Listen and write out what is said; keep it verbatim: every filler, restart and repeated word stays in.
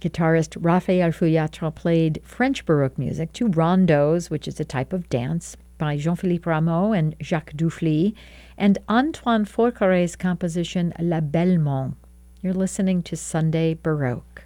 Guitarist Raphael Fouillatre played French Baroque music to rondos, which is a type of dance, by Jean-Philippe Rameau and Jacques Dufly, and Antoine Forqueret's composition La Bellemente. You're listening to Sunday Baroque.